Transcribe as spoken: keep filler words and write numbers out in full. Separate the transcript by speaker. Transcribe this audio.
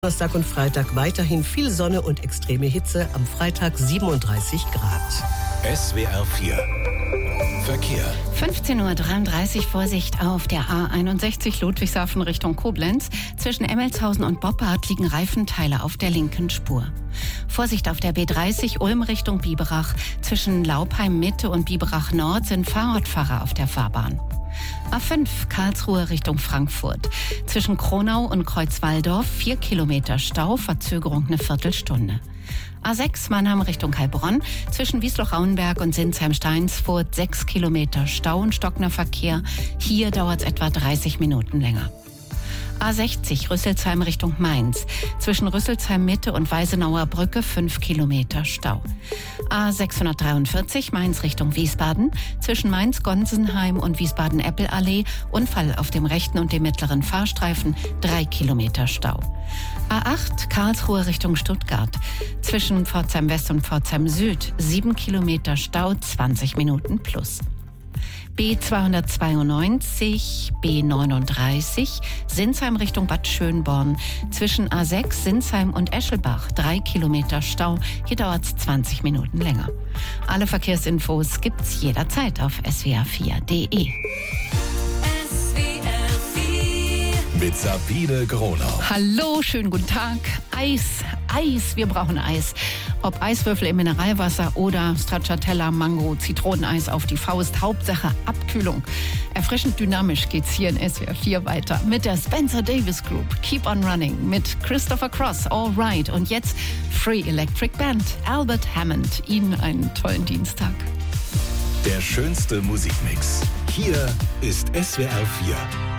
Speaker 1: Donnerstag und Freitag weiterhin viel Sonne und extreme Hitze, am Freitag siebenunddreißig Grad.
Speaker 2: S W R vier Verkehr.
Speaker 3: fünfzehn Uhr dreiunddreißig, Vorsicht auf der A einundsechzig Ludwigshafen Richtung Koblenz. Zwischen Emmelshausen und Boppard liegen Reifenteile auf der linken Spur. Vorsicht auf der B dreißig Ulm Richtung Biberach. Zwischen Laupheim Mitte und Biberach Nord sind Fahrradfahrer auf der Fahrbahn. A fünf Karlsruhe Richtung Frankfurt. Zwischen Kronau und Kreuzwaldorf vier Kilometer Stau, Verzögerung eine Viertelstunde. A sechs Mannheim Richtung Heilbronn. Zwischen Wiesloch-Rauenberg und Sinsheim-Steinsfurt sechs Kilometer Stau und stockender Verkehr. Hier dauert es etwa dreißig Minuten länger. A sechzig Rüsselsheim Richtung Mainz. Zwischen Rüsselsheim Mitte und Weisenauer Brücke fünf Kilometer Stau. A sechshundertdreiundvierzig Mainz Richtung Wiesbaden. Zwischen Mainz-Gonsenheim und Wiesbaden-Eppelallee Unfall auf dem rechten und dem mittleren Fahrstreifen drei Kilometer Stau. A acht Karlsruhe Richtung Stuttgart. Zwischen Pforzheim West und Pforzheim Süd sieben Kilometer Stau, zwanzig Minuten plus. B zweihundertzweiundneunzig, B neununddreißig, Sinsheim Richtung Bad Schönborn. Zwischen A sechs, Sinsheim und Eschelbach, drei Kilometer Stau. Hier dauert es zwanzig Minuten länger. Alle Verkehrsinfos gibt's jederzeit auf s w r vier punkt d e.
Speaker 2: Mit Sabine Gronau.
Speaker 3: Hallo, schönen guten Tag. Eis, Eis, wir brauchen Eis. Ob Eiswürfel im Mineralwasser oder Stracciatella, Mango, Zitroneneis auf die Faust. Hauptsache Abkühlung. Erfrischend dynamisch geht's hier in S W R vier weiter mit der Spencer Davis Group. Keep on Running mit Christopher Cross, All Right. Und jetzt Free Electric Band, Albert Hammond. Ihnen einen tollen Dienstag.
Speaker 2: Der schönste Musikmix. Hier ist S W R vier.